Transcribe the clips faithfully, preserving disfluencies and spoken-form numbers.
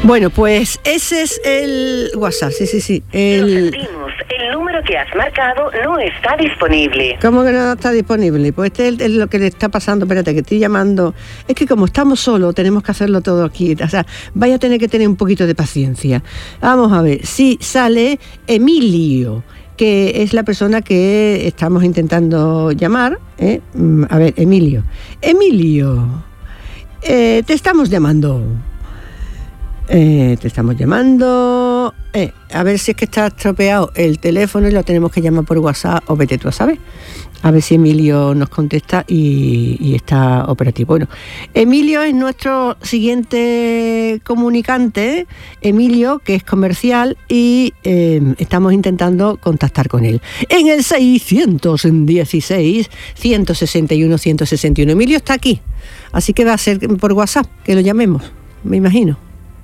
Bueno, pues ese es el WhatsApp, sí, sí, sí. El... Lo sentimos, el número que has marcado no está disponible. ¿Cómo que no está disponible? Pues este es, es lo que le está pasando, espérate, que estoy llamando. Es que como estamos solos, tenemos que hacerlo todo aquí. O sea, vaya a tener que tener un poquito de paciencia. Vamos a ver, sí, sale Emilio, que es la persona que estamos intentando llamar. ¿eh? A ver, Emilio. Emilio, eh, te estamos llamando. Eh, te estamos llamando. Eh, a ver si es que está estropeado el teléfono y lo tenemos que llamar por WhatsApp o vete tú a saber. A ver si Emilio nos contesta y, y está operativo. Bueno, Emilio es nuestro siguiente comunicante. Emilio, que es comercial, y eh, estamos intentando contactar con él. En el seiscientos dieciséis, ciento sesenta y uno, ciento sesenta y uno. Emilio está aquí, así que va a ser por WhatsApp que lo llamemos, me imagino.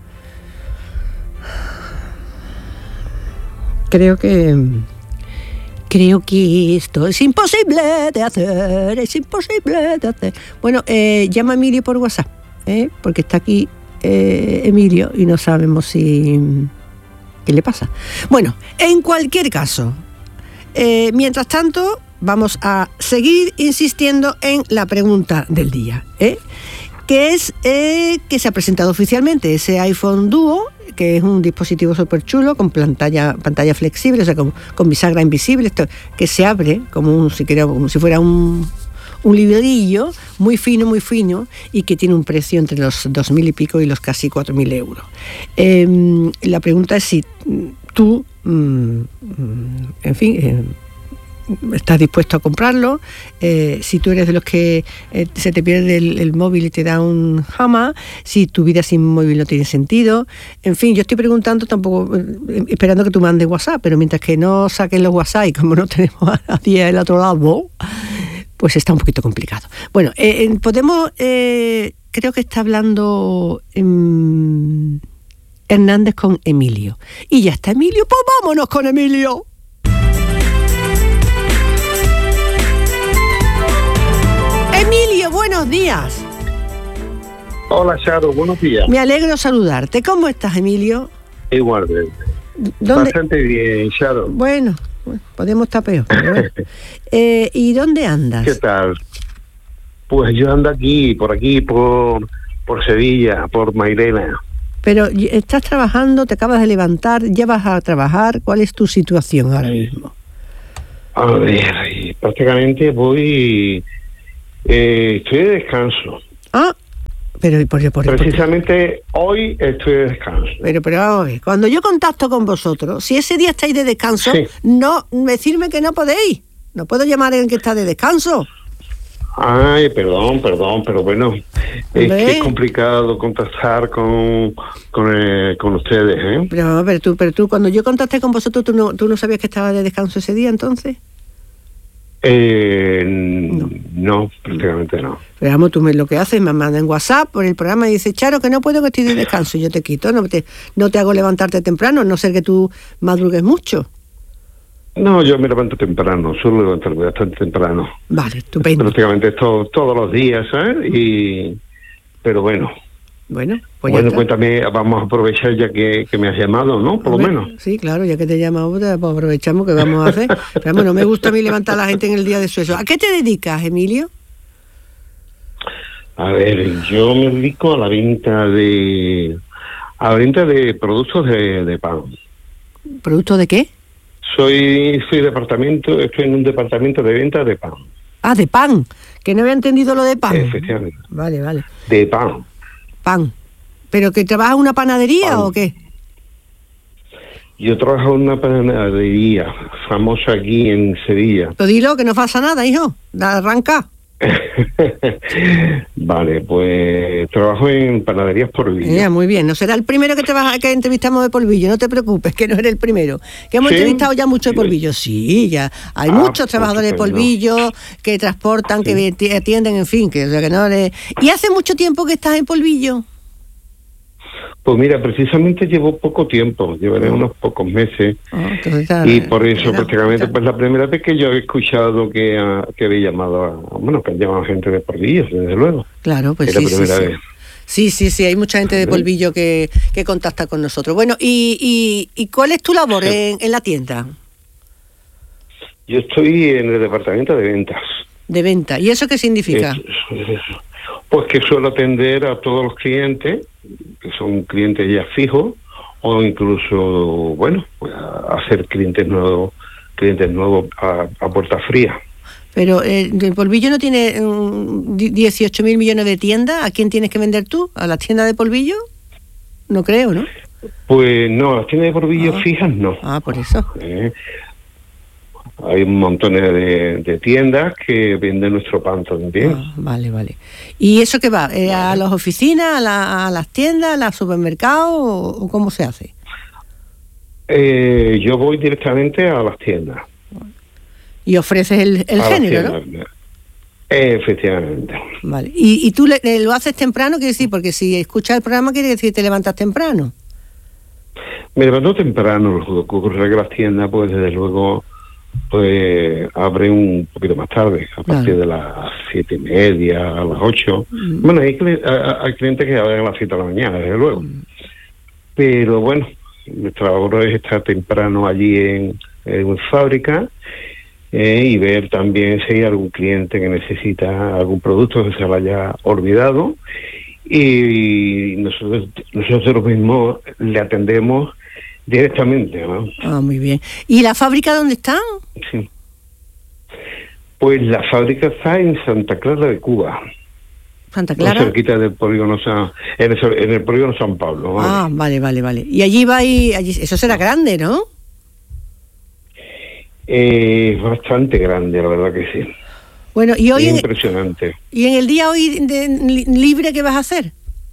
Creo que creo que esto es imposible de hacer, es imposible de hacer. Bueno, eh, llama a Emilio por WhatsApp, ¿eh? porque está aquí eh, Emilio y no sabemos si qué le pasa. Bueno, en cualquier caso, eh, mientras tanto, vamos a seguir insistiendo en la pregunta del día, ¿eh? que es eh, que se ha presentado oficialmente ese iPhone Duo, que es un dispositivo súper chulo, con pantalla, pantalla flexible, o sea, con, con bisagra invisible, esto, que se abre como, un, si, quiero, como si fuera un, un librillo, muy fino, muy fino, y que tiene un precio entre los dos mil y pico y los casi cuatro mil euros. Eh, la pregunta es si tú, mm, en fin... Eh, estás dispuesto a comprarlo, eh, si tú eres de los que eh, se te pierde el, el móvil y te da un jama, si tu vida sin móvil no tiene sentido, en fin, yo estoy preguntando tampoco, eh, esperando que tú mandes WhatsApp, pero mientras que no saquen los WhatsApp y como no tenemos a nadie al otro lado, pues está un poquito complicado. Bueno, eh, eh, podemos, eh, creo que está hablando eh, Hernández con Emilio, y ya está Emilio, pues vámonos con Emilio. Emilio, buenos días. Hola, Charo, buenos días. Me alegro saludarte. ¿Cómo estás, Emilio? Igualmente. ¿Dónde? Bastante bien, Charo. Bueno, podemos estar peor. Bueno. eh, ¿Y dónde andas? ¿Qué tal? Pues yo ando aquí, por aquí, por, por Sevilla, por Mairena. Pero estás trabajando, te acabas de levantar, ya vas a trabajar. ¿Cuál es tu situación ahora mismo? A ver, prácticamente voy... Eh, estoy de descanso. Ah, pero por, por, por precisamente por, hoy estoy de descanso. Pero, pero vamos a ver, cuando yo contacto con vosotros, si ese día estáis de descanso, sí. no decirme que no podéis. No puedo llamar en que está de descanso. Ay, perdón, perdón, pero bueno, es que es complicado contactar con con, eh, con ustedes, ¿eh? Pero, pero tú, pero tú, cuando yo contacté con vosotros, ¿tú no, tú no sabías que estaba de descanso ese día, entonces? Eh, no. no, prácticamente no. Pero vamos, tú me, lo que haces, me mandas en WhatsApp por el programa y dices, Charo, que no puedo, que estoy de descanso. Yo te quito, no te, no te hago levantarte temprano, a no ser que tú madrugues mucho. No, yo me levanto temprano, suelo levantarme bastante temprano. Vale, estupendo. Prácticamente esto, todos los días, ¿sabes? Y, pero bueno. Bueno, pues bueno, cuéntame, vamos a aprovechar ya que, que me has llamado, ¿no? Por Hombre, lo menos. Sí, claro, ya que te he llamado, pues aprovechamos que vamos a hacer. Pero bueno, no me gusta a mí levantar a la gente en el día de su eso. ¿A qué te dedicas, Emilio? A ver, yo me dedico a la venta de a la venta de productos de, de pan. ¿Productos de qué? Soy soy departamento, estoy en un departamento de venta de pan. Ah, de pan, que no había entendido lo de pan. Efectivamente. Vale, vale. De pan. Pan. ¿Pero que trabajas en una panadería pan. o qué? Yo trabajo en una panadería famosa aquí en Sevilla. Pero dilo, que no pasa nada, hijo. Arranca. Vale, pues trabajo en panaderías Polvillo. Ya, muy bien, no será el primero que, trabaja, que entrevistamos de Polvillo, no te preocupes, que no eres el primero. Que hemos ¿Sí? entrevistado ya mucho de Polvillo. Sí, ya hay ah, muchos trabajadores de Polvillo no. que transportan, sí. que atienden, en fin, que, o sea, que no le... ¿Y hace mucho tiempo que estás en Polvillo? Pues mira, precisamente llevo poco tiempo, llevaré unos pocos meses, oh, está, y por eso era, prácticamente está. pues la primera vez que yo he escuchado que, uh, que había llamado a, bueno, que han llamado gente de Polvillo, desde luego. Claro, pues es sí, la primera sí, vez. Sí, sí, sí, hay mucha gente de Polvillo que, que contacta con nosotros. Bueno, ¿y, y, y cuál es tu labor en, en la tienda? Yo estoy en el departamento de ventas. De venta. ¿Y eso qué significa? Es, pues que suelo atender a todos los clientes, que son clientes ya fijos, o incluso, bueno, pues a hacer clientes nuevos, clientes nuevos a, a puerta fría. Pero eh, el Polvillo no tiene um, dieciocho mil millones de tiendas. ¿A quién tienes que vender tú? ¿A las tiendas de Polvillo? No creo, ¿no? Pues no, las tiendas de Polvillo ah. fijas no. Ah, por eso. Eh, Hay un montón de, de tiendas que venden nuestro pan también. Ah, vale, vale. ¿Y eso qué va? Eh, ¿A las oficinas, a, la, a las tiendas, a los supermercados o, o cómo se hace? Eh, yo voy directamente a las tiendas. Y ofreces el, el género, ¿no? Efectivamente. Vale. ¿Y, y tú le, le, lo haces temprano? Quiere decir, porque si escuchas el programa quiere decir que te levantas temprano. Me levanto temprano, lo que ocurre que las tiendas, pues desde luego... pues abre un poquito más tarde, a partir claro. de las siete y media, a las ocho. Mm. Bueno, hay, hay clientes que abren a las siete de la mañana, desde luego. Mm. Pero bueno, nuestra labor es estar temprano allí en, en fábrica eh, y ver también si hay algún cliente que necesita algún producto que se lo haya olvidado. Y nosotros, nosotros mismos le atendemos directamente, ¿no? Ah, muy bien. ¿Y la fábrica dónde está? Sí. Pues la fábrica está en Santa Clara de Cuba. ¿Santa Clara? Cerquita del polígono San... En el, en el polígono San Pablo. ¿Vale? Ah, vale, vale, vale. Y allí va y... Allí, eso será grande, ¿no? Eh, es bastante grande, la verdad que sí. Bueno, y hoy... Es en, impresionante. ¿Y en el día hoy de, de, libre qué vas a hacer?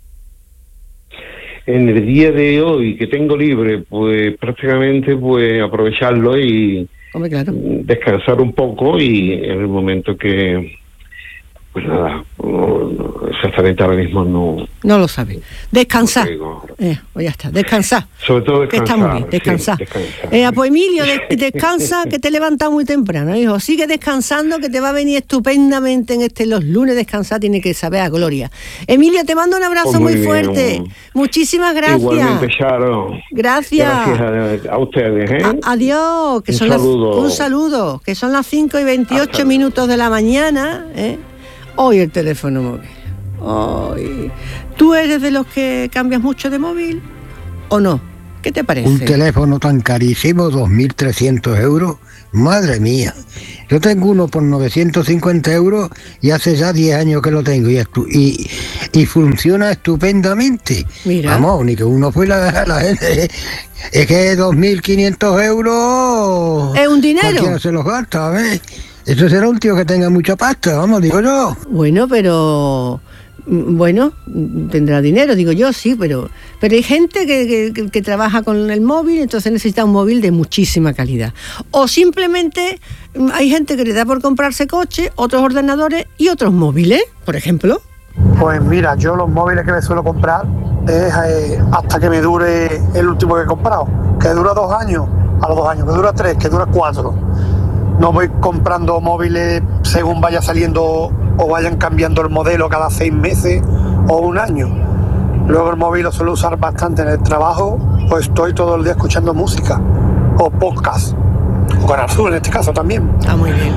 En el día de hoy que tengo libre, pues prácticamente pues aprovecharlo y Hombre, claro. descansar un poco, y en el momento que, pues nada, no, no, exactamente ahora mismo no... No lo sabe. Descansar. Eh, pues ya está, descansar. Sobre todo descansar. Que está muy bien, descansar. Sí, descansar. Eh, pues Emilio, de, descansa, que te levantas muy temprano, hijo. Sigue descansando, que te va a venir estupendamente en este los lunes. Descansar tiene que saber a gloria. Emilio, te mando un abrazo pues muy, muy fuerte. Muchísimas gracias. Igualmente, Charo. Gracias. Gracias a, a ustedes, ¿eh? A, adiós. Que un son saludo. Las, un saludo. Que son las cinco y veintiocho Hasta minutos de la mañana, ¿eh? Hoy el teléfono móvil. Hoy. ¿Tú eres de los que cambias mucho de móvil o no? ¿Qué te parece? Un teléfono tan carísimo, dos mil trescientos euros. Madre mía. Yo tengo uno por novecientos cincuenta euros y hace ya diez años que lo tengo y, estu- y, y funciona estupendamente. Mira. Vamos, ni que uno fuera la gente. Es que dos mil quinientos euros... Es un dinero. Cualquiera se los gasta, ¿ves? Eso será un tío que tenga mucha pasta, vamos, digo yo. Bueno, pero... Bueno, tendrá dinero, digo yo, sí, pero pero hay gente que, que, que trabaja con el móvil, entonces necesita un móvil de muchísima calidad. O simplemente hay gente que le da por comprarse coche, otros ordenadores y otros móviles, por ejemplo. Pues mira, yo los móviles que me suelo comprar es eh, hasta que me dure el último que he comprado, que dura dos años, a los dos años, que dura tres, que dura cuatro. No voy comprando móviles según vaya saliendo o vayan cambiando el modelo cada seis meses o un año. Luego el móvil lo suelo usar bastante en el trabajo, pues estoy todo el día escuchando música o podcast, o Canal Sur en este caso también. Está muy bien.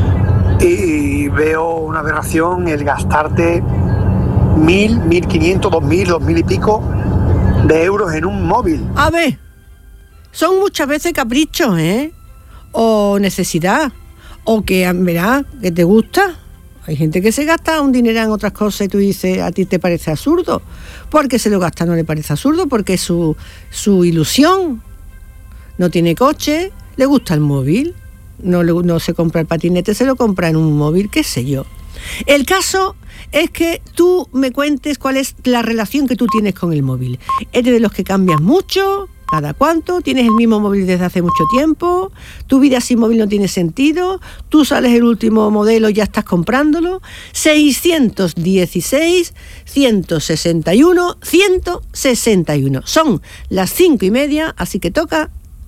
Y veo una aberración el gastarte mil, mil quinientos, dos mil, dos mil y pico de euros en un móvil. A ver, son muchas veces caprichos, ¿eh? O necesidad. O que, verá, que te gusta. Hay gente que se gasta un dinero en otras cosas y tú dices, a ti te parece absurdo. Porque se lo gasta no le parece absurdo, porque es su, su ilusión. No tiene coche, le gusta el móvil. No, le, no se compra el patinete, se lo compra en un móvil, qué sé yo. El caso es que tú me cuentes cuál es la relación que tú tienes con el móvil. ¿Eres de los que cambias mucho? ¿Cada cuánto? ¿Tienes el mismo móvil desde hace mucho tiempo? ¿Tu vida sin móvil no tiene sentido? ¿Tú sales el último modelo y ya estás comprándolo? seiscientos dieciséis, ciento sesenta y uno, ciento sesenta y uno. Son las cinco y media, así que toca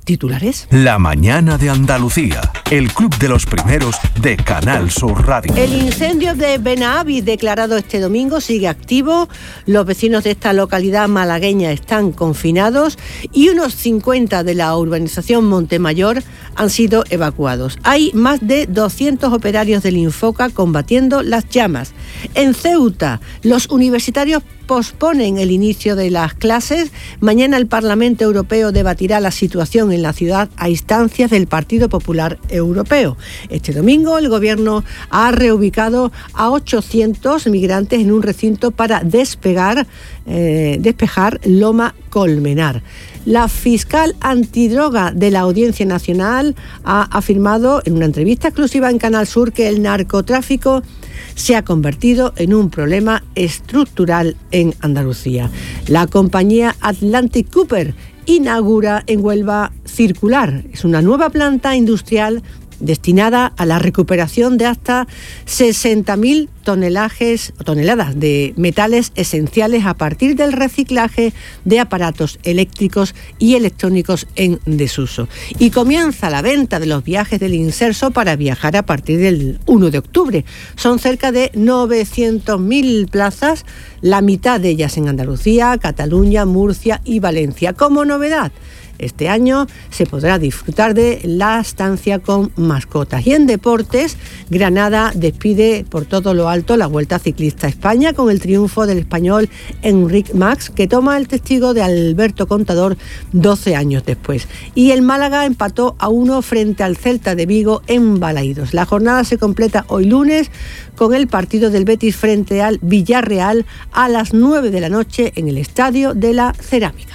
Titulares. La mañana de Andalucía, el club de los primeros de Canal Sur Radio. El incendio de Benaví, declarado este domingo, sigue activo. Los vecinos de esta localidad malagueña están confinados y unos cincuenta de la urbanización Montemayor han sido evacuados. Hay más de doscientos operarios del Infoca combatiendo las llamas. En Ceuta, los universitarios posponen el inicio de las clases. Mañana el Parlamento Europeo debatirá la situación en la ciudad a instancias del Partido Popular Europeo. Este domingo el Gobierno ha reubicado a ochocientos migrantes en un recinto para despegar, eh, despejar Loma Colmenar. La fiscal antidroga de la Audiencia Nacional ha afirmado en una entrevista exclusiva en Canal Sur que el narcotráfico se ha convertido en un problema estructural en Andalucía. La compañía Atlantic Cooper inaugura en Huelva Circular. Es una nueva planta industrial destinada a la recuperación de hasta sesenta mil tonelajes, toneladas de metales esenciales a partir del reciclaje de aparatos eléctricos y electrónicos en desuso. Y comienza la venta de los viajes del Inserso para viajar a partir del uno de octubre. Son cerca de novecientas mil plazas, la mitad de ellas en Andalucía, Cataluña, Murcia y Valencia. Como novedad, este año se podrá disfrutar de la estancia con mascotas. Y en deportes, Granada despide por todo lo alto la Vuelta Ciclista a España con el triunfo del español Enric Mas, que toma el testigo de Alberto Contador doce años después. Y el Málaga empató a uno frente al Celta de Vigo en Balaídos. La jornada se completa hoy lunes con el partido del Betis frente al Villarreal a las nueve de la noche en el Estadio de la Cerámica.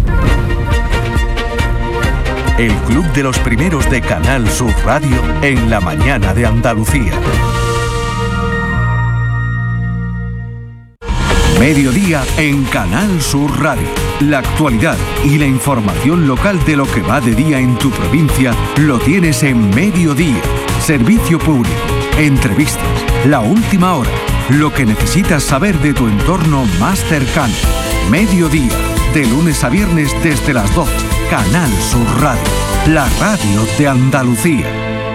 El club de los primeros de Canal Sur Radio en la mañana de Andalucía. Mediodía en Canal Sur Radio. La actualidad y la información local de lo que va de día en tu provincia lo tienes en Mediodía. Servicio público, entrevistas, la última hora, lo que necesitas saber de tu entorno más cercano. Mediodía, de lunes a viernes desde las doce. Canal Sur Radio, la radio de Andalucía.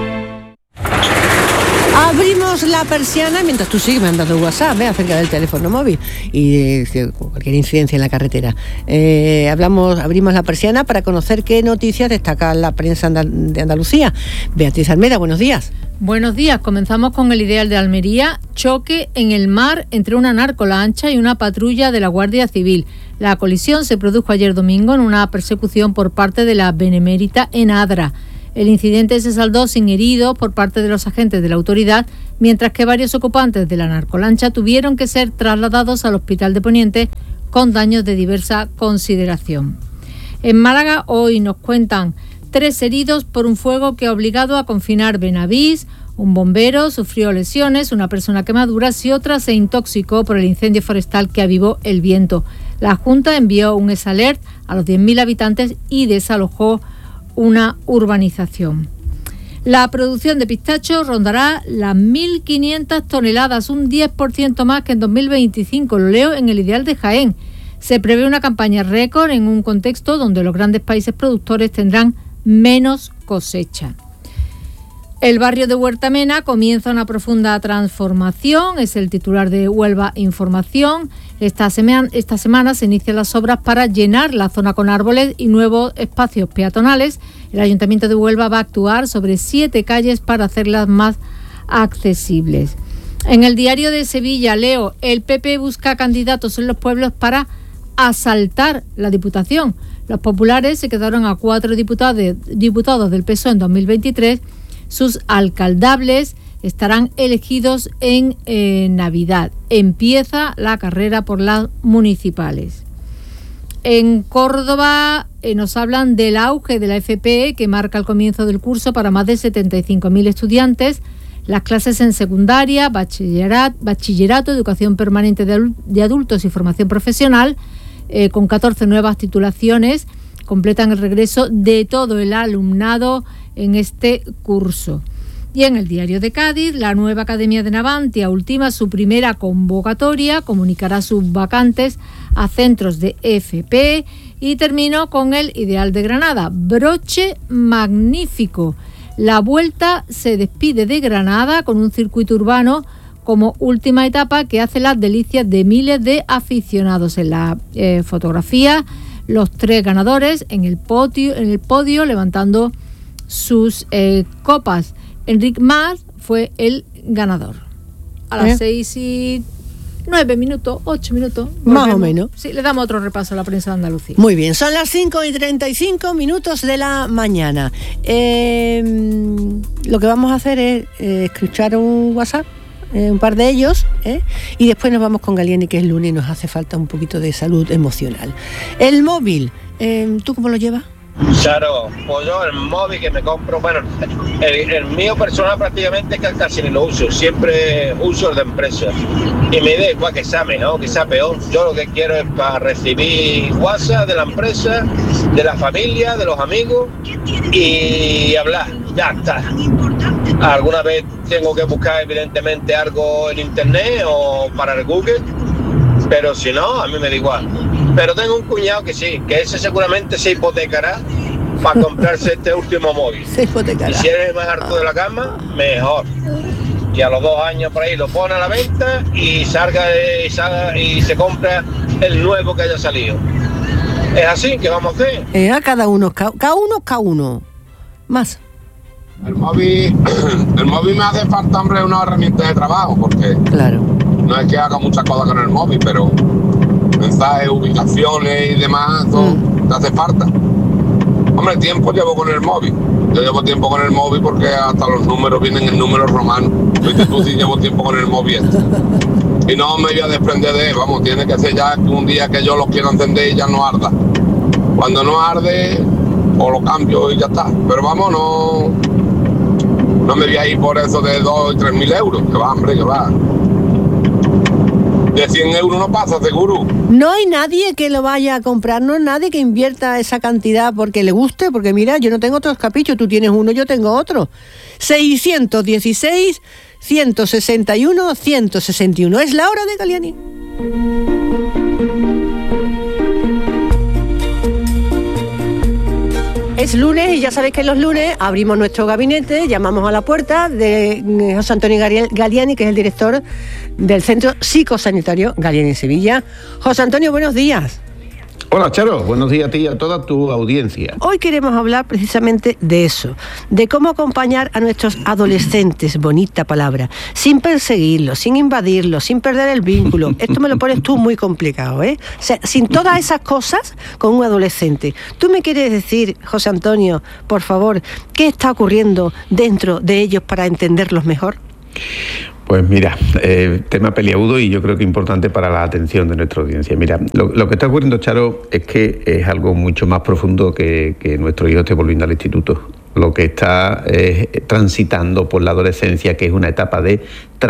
Abrimos la persiana mientras tú sigues mandando WhatsApp ¿eh? acerca del teléfono móvil y de cualquier incidencia en la carretera. Eh, hablamos, abrimos la persiana para conocer qué noticias destaca la prensa de Andalucía. Beatriz Almeda, buenos días. Buenos días, comenzamos con el Ideal de Almería. Choque en el mar entre una narcolancha y una patrulla de la Guardia Civil. La colisión se produjo ayer domingo en una persecución por parte de la Benemérita en Adra. El incidente se saldó sin heridos por parte de los agentes de la autoridad, mientras que varios ocupantes de la narcolancha tuvieron que ser trasladados al Hospital de Poniente con daños de diversa consideración. En Málaga hoy nos cuentan tres heridos por un fuego que ha obligado a confinar Benavís. Un bombero sufrió lesiones, una persona quemaduras y otra se intoxicó por el incendio forestal que avivó el viento. La Junta envió un S Alert a los diez mil habitantes y desalojó una urbanización. La producción de pistacho rondará las mil quinientas toneladas, un diez por ciento más que en dos mil veinticinco. Lo leo en el Ideal de Jaén. Se prevé una campaña récord en un contexto donde los grandes países productores tendrán menos cosecha. El barrio de Huertamena comienza una profunda transformación, es el titular de Huelva Información. Esta semana, esta semana se inician las obras para llenar la zona con árboles y nuevos espacios peatonales. El Ayuntamiento de Huelva va a actuar sobre siete calles para hacerlas más accesibles. En el Diario de Sevilla leo, el P P busca candidatos en los pueblos para asaltar la Diputación. Los populares se quedaron a cuatro diputados, diputados del P S O E en dos mil veintitrés. Sus alcaldables estarán elegidos en eh, Navidad. Empieza la carrera por las municipales. En Córdoba eh, nos hablan del auge de la F P E que marca el comienzo del curso para más de setenta y cinco mil estudiantes. Las clases en secundaria, bachillerato, bachillerato educación permanente de, de adultos y formación profesional, eh, con catorce nuevas titulaciones, completan el regreso de todo el alumnado en este curso. Y en el Diario de Cádiz, la nueva Academia de Navantia ultima su primera convocatoria, comunicará sus vacantes a centros de F P. Y termino con el Ideal de Granada, broche magnífico. La Vuelta se despide de Granada con un circuito urbano como última etapa que hace las delicias de miles de aficionados. En la eh, fotografía, los tres ganadores en el podio, en el podio levantando sus eh, copas. Enric Mas fue el ganador. A las ¿Eh? seis y nueve minutos, ocho minutos. Volvemos. Más o menos. Sí, le damos otro repaso a la prensa de Andalucía. Muy bien, son las cinco y treinta y cinco minutos de la mañana. Eh, lo que vamos a hacer es eh, escuchar un WhatsApp, eh, un par de ellos, eh, y después nos vamos con Gallieni, que es lunes y nos hace falta un poquito de salud emocional. El móvil, eh, ¿tú cómo lo llevas? Claro, pues yo el móvil que me compro, bueno, el, el mío personal prácticamente que casi ni lo uso, siempre uso el de empresa. Y me da igual que sea mejor, que sea peor. Yo lo que quiero es para recibir WhatsApp de la empresa, de la familia, de los amigos y hablar, ya está. Alguna vez tengo que buscar evidentemente algo en internet o para el Google, pero si no, a mí me da igual. Pero tengo un cuñado que sí, que ese seguramente se hipotecará para comprarse este último móvil. Se hipotecará. Y si eres más harto de la cama, mejor. Y a los dos años por ahí lo pone a la venta y salga, de, y, salga y se compra el nuevo que haya salido. Es así que vamos a hacer. Eh, a cada uno, cada, cada uno, cada uno. Más. El móvil, el móvil me hace falta, hombre, una herramienta de trabajo, porque claro, no es que haga muchas cosas con el móvil, pero mensajes, ubicaciones y demás, eso mm. te hace falta. Hombre, tiempo llevo con el móvil. Yo llevo tiempo con el móvil porque hasta los números vienen en números romanos. Viste tú, sí llevo tiempo con el móvil este. Y no me voy a desprender de él, vamos, tiene que ser ya un día que yo lo quiero encender y ya no arda. Cuando no arde, o lo cambio y ya está. Pero vamos, no, no me voy a ir por eso de dos y tres mil euros. Que va, hombre, que va. De cien euros no pasa, seguro. No hay nadie que lo vaya a comprar, no hay nadie que invierta esa cantidad porque le guste, porque mira, yo no tengo otros caprichos, tú tienes uno, yo tengo otro. seiscientos dieciséis, ciento sesenta y uno, ciento sesenta y uno. Es la hora de Gallieni. Es lunes y ya sabéis que los lunes abrimos nuestro gabinete, llamamos a la puerta de José Antonio Gallieni, que es el director del Centro Psicosanitario Gallieni Sevilla. José Antonio, buenos días. Hola, Charo, buenos días a ti y a toda tu audiencia. Hoy queremos hablar precisamente de eso, de cómo acompañar a nuestros adolescentes, bonita palabra, sin perseguirlos, sin invadirlos, sin perder el vínculo. Esto me lo pones tú muy complicado, ¿eh? O sea, sin todas esas cosas con un adolescente. ¿Tú me quieres decir, José Antonio, por favor, qué está ocurriendo dentro de ellos para entenderlos mejor? Pues mira, eh, tema peliagudo y yo creo que importante para la atención de nuestra audiencia. Mira, lo, lo que está ocurriendo, Charo, es que es algo mucho más profundo que, que nuestro hijo esté volviendo al instituto. Lo que está eh, transitando por la adolescencia, que es una etapa de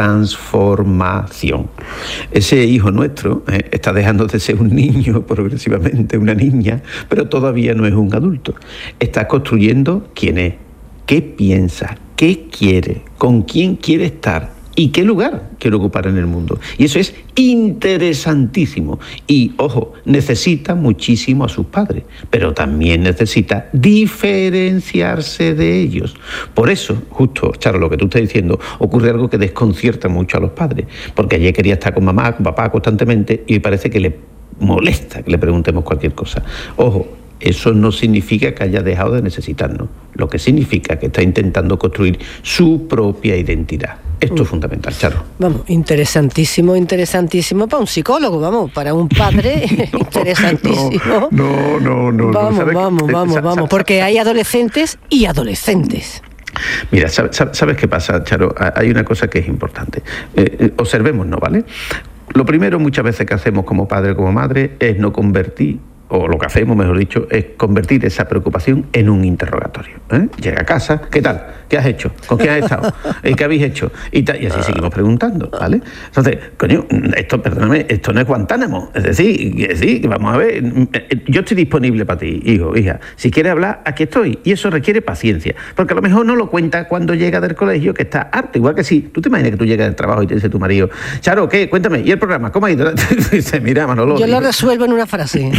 transformación. Ese hijo nuestro eh, está dejando de ser un niño progresivamente, una niña, pero todavía no es un adulto. Está construyendo quién es, qué piensa, qué quiere, con quién quiere estar y qué lugar quiere ocupar en el mundo. Y eso es interesantísimo. Y, ojo, necesita muchísimo a sus padres, pero también necesita diferenciarse de ellos. Por eso, justo, Charo, lo que tú estás diciendo, ocurre algo que desconcierta mucho a los padres, porque ayer quería estar con mamá, con papá constantemente, y hoy parece que le molesta que le preguntemos cualquier cosa. Ojo, eso no significa que haya dejado de necesitarnos, lo que significa que está intentando construir su propia identidad. Esto es fundamental, Charo. Vamos, interesantísimo, interesantísimo para un psicólogo, vamos, para un padre, no, interesantísimo. No, no, no. Vamos, no, vamos, que, vamos, sa, vamos, sa, porque hay adolescentes y adolescentes. Mira, ¿sabes, ¿sabes qué pasa, Charo? Hay una cosa que es importante. Eh, observémonos, ¿vale? Lo primero muchas veces que hacemos como padre o como madre es no convertir o lo que hacemos, mejor dicho, es convertir esa preocupación en un interrogatorio. ¿eh? Llega a casa, ¿qué tal? ¿Qué has hecho? ¿Con quién has estado? ¿Qué habéis hecho? Y, ta- y así seguimos preguntando, ¿vale? Entonces, coño, esto, perdóname, esto no es Guantánamo. Es decir, que sí, que vamos a ver, yo estoy disponible para ti, hijo, hija. Si quieres hablar, aquí estoy. Y eso requiere paciencia, porque a lo mejor no lo cuenta cuando llega del colegio, que está harto. Igual que si tú te imaginas que tú llegas del trabajo y te dice tu marido, Charo, ¿qué? Cuéntame, ¿y el programa? ¿Cómo ha ido? Y dice, mira, Manolo. Yo digo, lo resuelvo en una frase.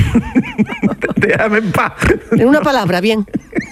Déjame en paz. En una palabra, bien.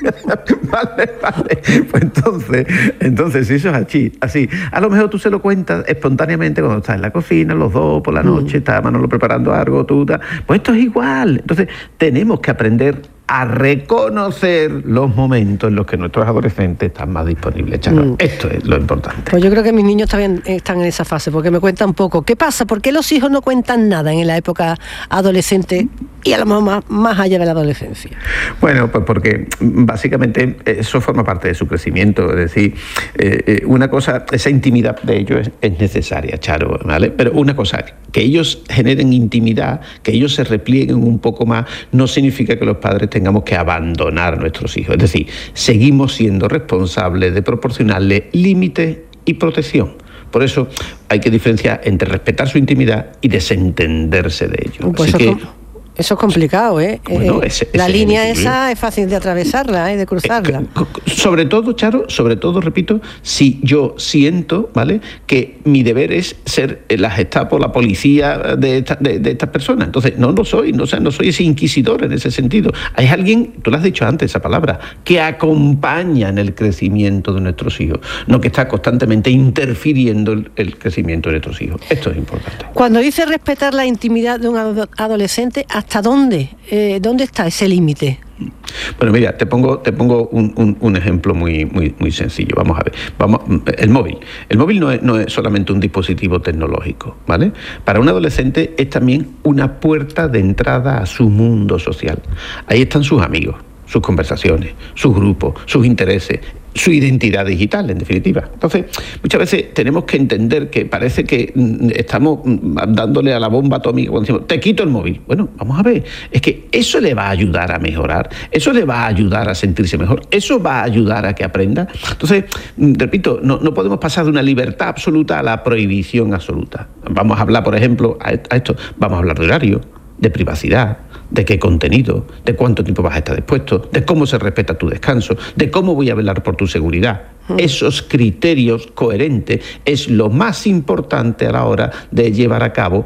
Vale, vale. Pues entonces, entonces, si eso es así, así, a lo mejor tú se lo cuentas espontáneamente cuando estás en la cocina, los dos por la noche, mm. está Manolo preparando algo, tú, ta. Pues esto es igual. Entonces, tenemos que aprender a reconocer los momentos en los que nuestros adolescentes están más disponibles, Charo. Mm. Esto es lo importante. Pues yo creo que mis niños también están en esa fase, porque me cuentan un poco. ¿Qué pasa? ¿Por qué los hijos no cuentan nada en la época adolescente y a lo mejor más, más allá de la adolescencia? Bueno, pues porque básicamente eso forma parte de su crecimiento. Es decir, eh, una cosa, esa intimidad de ellos es, es necesaria, Charo, ¿vale? Pero una cosa, que ellos generen intimidad, que ellos se replieguen un poco más, no significa que los padres tengamos que abandonar a nuestros hijos. Es decir, seguimos siendo responsables de proporcionarles límites y protección. Por eso hay que diferenciar entre respetar su intimidad y desentenderse de ello. Pues Así eso, que, eso es complicado, ¿eh? Bueno, eh ese, la ese línea es esa es fácil de atravesarla, ¿eh? De cruzarla. Eh, sobre todo, Charo, sobre todo, repito, si yo siento, ¿vale?, que mi deber es ser la Gestapo, la policía de, esta, de, de estas personas. Entonces, no lo soy, no, o sea, no soy ese inquisidor en ese sentido. Hay alguien, tú lo has dicho antes, esa palabra, que acompaña en el crecimiento de nuestros hijos, no que está constantemente interfiriendo el, el crecimiento de nuestros hijos. Esto es importante. Cuando dice respetar la intimidad de un adolescente, ¿hasta dónde? Eh, ¿Dónde está ese límite? Bueno, mira, te pongo, te pongo un, un, un ejemplo muy, muy, muy sencillo. Vamos a ver. Vamos, el móvil. El móvil no es, no es solamente un dispositivo tecnológico, ¿vale? Para un adolescente es también una puerta de entrada a su mundo social. Ahí están sus amigos, sus conversaciones, sus grupos, sus intereses, su identidad digital, en definitiva. Entonces, muchas veces tenemos que entender que parece que estamos dándole a la bomba atómica cuando decimos, te quito el móvil. Bueno, vamos a ver, es que eso le va a ayudar a mejorar, eso le va a ayudar a sentirse mejor, eso va a ayudar a que aprenda. Entonces, repito, no, no podemos pasar de una libertad absoluta a la prohibición absoluta. Vamos a hablar, por ejemplo, a esto, vamos a hablar de horario, de privacidad, de qué contenido, de cuánto tiempo vas a estar dispuesto, de cómo se respeta tu descanso, de cómo voy a velar por tu seguridad. Mm. Esos criterios coherentes es lo más importante a la hora de llevar a cabo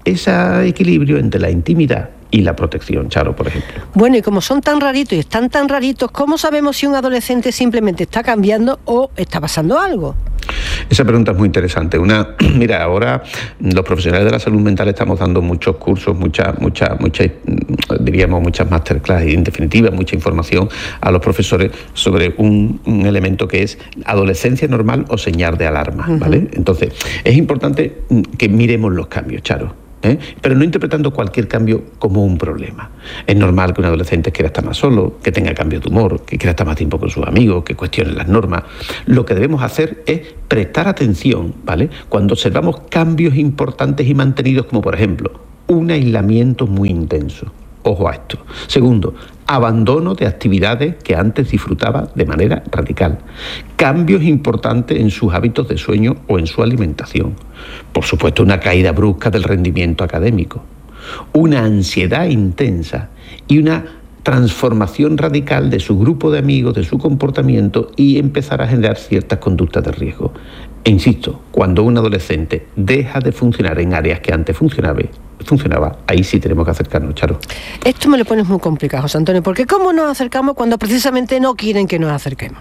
ese equilibrio entre la intimidad y la protección, Charo, por ejemplo. Bueno, y como son tan raritos y están tan raritos, ¿cómo sabemos si un adolescente simplemente está cambiando o está pasando algo? Esa pregunta es muy interesante. Una, mira, ahora los profesionales de la salud mental estamos dando muchos cursos, muchas, muchas, muchas, diríamos, muchas masterclass y, en definitiva, mucha información a los profesores sobre un, un elemento que es adolescencia normal o señal de alarma, ¿vale? Uh-huh. Entonces, es importante que miremos los cambios, Charo. ¿Eh? Pero no interpretando cualquier cambio como un problema. Es normal que un adolescente quiera estar más solo, que tenga cambios de humor, que quiera estar más tiempo con sus amigos, que cuestione las normas. Lo que debemos hacer es prestar atención, ¿vale?, cuando observamos cambios importantes y mantenidos, como por ejemplo, un aislamiento muy intenso. Ojo a esto. Segundo, abandono de actividades que antes disfrutaba de manera radical. Cambios importantes en sus hábitos de sueño o en su alimentación. Por supuesto, una caída brusca del rendimiento académico. Una ansiedad intensa y una transformación radical de su grupo de amigos, de su comportamiento y empezar a generar ciertas conductas de riesgo. E insisto, cuando un adolescente deja de funcionar en áreas que antes funcionaba, funcionaba, ahí sí tenemos que acercarnos, Charo. Esto me lo pones muy complicado, José Antonio, porque ¿cómo nos acercamos cuando precisamente no quieren que nos acerquemos?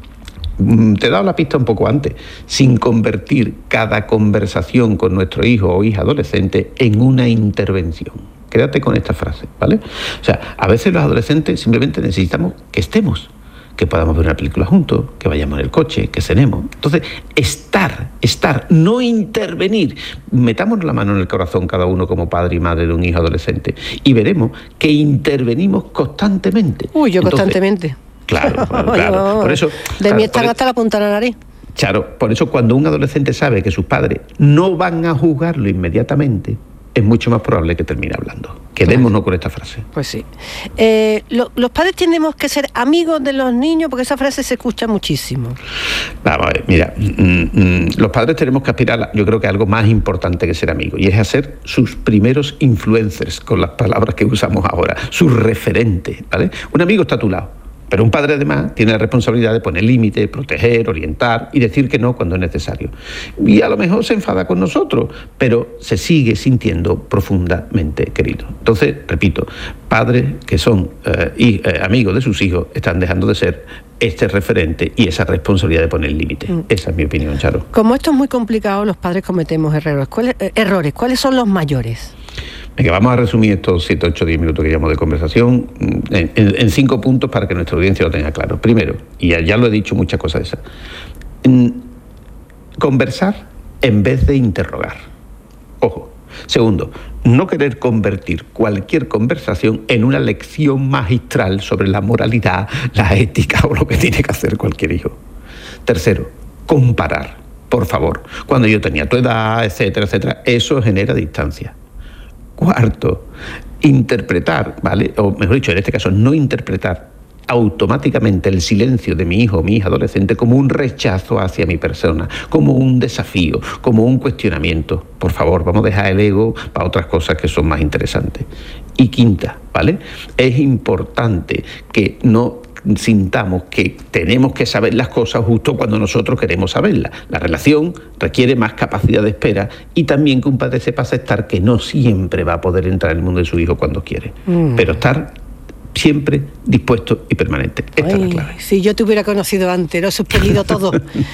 Te he dado la pista un poco antes, sin convertir cada conversación con nuestro hijo o hija adolescente en una intervención. Quédate con esta frase, ¿vale? O sea, a veces los adolescentes simplemente necesitamos que estemos, que podamos ver una película juntos, que vayamos en el coche, que cenemos. Entonces, estar, estar, no intervenir. Metamos la mano en el corazón cada uno como padre y madre de un hijo adolescente y veremos que intervenimos constantemente. Uy, yo Entonces, constantemente. Claro, claro. Por eso, de claro, mí están por hasta la punta de la nariz. Claro, por eso cuando un adolescente sabe que sus padres no van a juzgarlo inmediatamente, es mucho más probable que termine hablando. Quedémonos con esta frase. Pues sí. Eh, lo, los padres tenemos que ser amigos de los niños, porque esa frase se escucha muchísimo. Vamos a ver, mira, mm, mm, los padres tenemos que aspirar, a, yo creo que a algo más importante que ser amigos, y es hacer sus primeros influencers, con las palabras que usamos ahora, sus referentes, ¿vale? Un amigo está a tu lado, pero un padre además tiene la responsabilidad de poner límites, proteger, orientar y decir que no cuando es necesario. Y a lo mejor se enfada con nosotros, pero se sigue sintiendo profundamente querido. Entonces, repito, padres que son eh, y, eh, amigos de sus hijos están dejando de ser este referente y esa responsabilidad de poner límites. Mm. Esa es mi opinión, Charo. Como esto es muy complicado, los padres cometemos errores. ¿Cuáles, eh, errores? ¿Cuáles son los mayores? Venga, vamos a resumir estos siete, ocho, diez minutos que llevamos de conversación en, en, en cinco puntos para que nuestra audiencia lo tenga claro. Primero, y ya, ya lo he dicho, muchas cosas de esas, en conversar en vez de interrogar. Ojo. Segundo, no querer convertir cualquier conversación en una lección magistral sobre la moralidad, la ética o lo que tiene que hacer cualquier hijo. Tercero, comparar. Por favor, cuando yo tenía tu edad, etcétera, etcétera, eso genera distancia. Cuarto, interpretar, ¿vale? O mejor dicho, en este caso, no interpretar automáticamente el silencio de mi hijo o mi hija adolescente como un rechazo hacia mi persona, como un desafío, como un cuestionamiento. Por favor, vamos a dejar el ego para otras cosas que son más interesantes. Y quinta, ¿vale? Es importante que no sintamos que tenemos que saber las cosas justo cuando nosotros queremos saberlas. La relación requiere más capacidad de espera y también que un padre sepa aceptar que no siempre va a poder entrar en el mundo de su hijo cuando quiere, mm. pero estar siempre dispuesto y permanente. Esta Ay, es la clave. Si yo te hubiera conocido antes, lo he suspendido todo.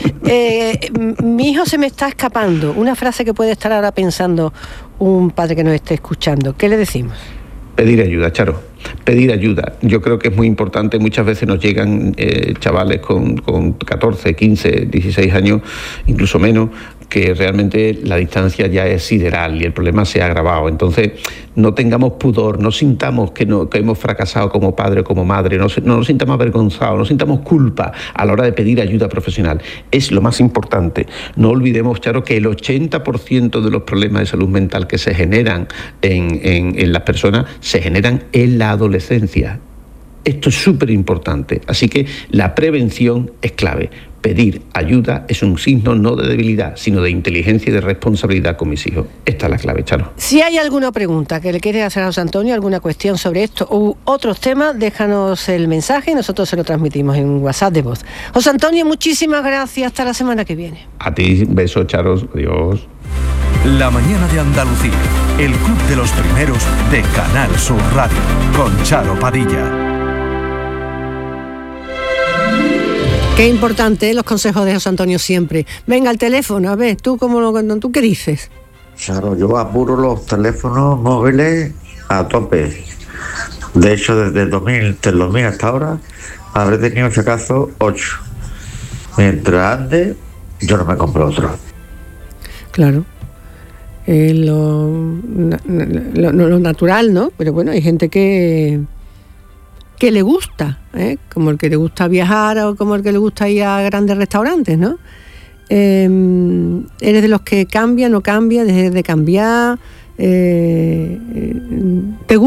eh, mi hijo se me está escapando. Una frase que puede estar ahora pensando un padre que nos esté escuchando. ¿Qué le decimos? Pedir ayuda, Charo. Pedir ayuda. Yo creo que es muy importante. Muchas veces nos llegan eh, chavales con, con catorce, quince, dieciséis años, incluso menos, que realmente la distancia ya es sideral y el problema se ha agravado. Entonces, no tengamos pudor, no sintamos que, no, que hemos fracasado como padre o como madre, no, no nos sintamos avergonzados, no sintamos culpa a la hora de pedir ayuda profesional. Es lo más importante. No olvidemos, Charo, que el ochenta por ciento de los problemas de salud mental que se generan en, en, en las personas se generan en la adolescencia. Esto es súper importante. Así que la prevención es clave. Pedir ayuda es un signo no de debilidad, sino de inteligencia y de responsabilidad con mis hijos. Esta es la clave, Charo. Si hay alguna pregunta que le quieres hacer a José Antonio, alguna cuestión sobre esto u otros temas, déjanos el mensaje y nosotros se lo transmitimos en WhatsApp de voz. José Antonio, muchísimas gracias. Hasta la semana que viene. A ti, besos, Charo. Adiós. La mañana de Andalucía, el club de los primeros de Canal Sur Radio, con Charo Padilla. Qué importante, ¿eh? Los consejos de José Antonio siempre. Venga, al teléfono, a ver, ¿tú, cómo lo, ¿tú qué dices? Claro, yo apuro los teléfonos móviles a tope. De hecho, desde el dos mil, desde el dos mil hasta ahora, habré tenido, si acaso, ocho. Mientras ande, yo no me compro otro. Claro. Eh, lo, lo, lo, lo natural, ¿no? Pero bueno, hay gente que... que le gusta, ¿eh? Como el que le gusta viajar o como el que le gusta ir a grandes restaurantes, ¿no? Eh, eres de los que cambia, no cambia, dejes de cambiar, eh, te gusta.